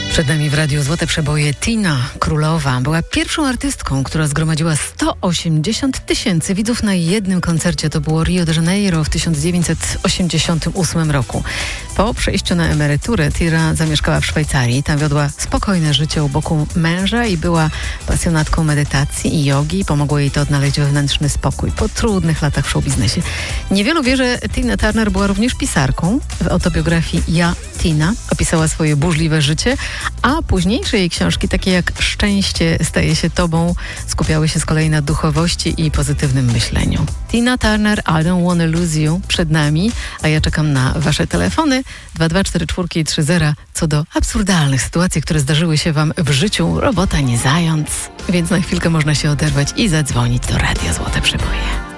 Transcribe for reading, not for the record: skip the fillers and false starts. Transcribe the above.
Przed nami w Radiu Złote Przeboje Tina Królowa. Była pierwszą artystką, która zgromadziła 180 000 widzów na jednym koncercie. To było Rio de Janeiro w 1988 roku. Po przejściu na emeryturę Tira zamieszkała w Szwajcarii. Tam wiodła spokojne życie u boku męża i była pasjonatką medytacji i jogi. Pomogło jej to odnaleźć wewnętrzny spokój po trudnych latach w showbiznesie. Niewielu wie, że Tina Turner była również pisarką. W autobiografii Ja, Tina opisała swoje burzliwe życie, a późniejsze jej książki, takie jak Szczęście staje się tobą, skupiały się z kolei na duchowości i pozytywnym myśleniu. Tina Turner, I Don't Wanna Lose You przed nami, a ja czekam na wasze telefony 22430 co do absurdalnych sytuacji, które zdarzyły się wam w życiu. Robota nie zając, więc na chwilkę można się oderwać i zadzwonić do Radia Złote Przeboje.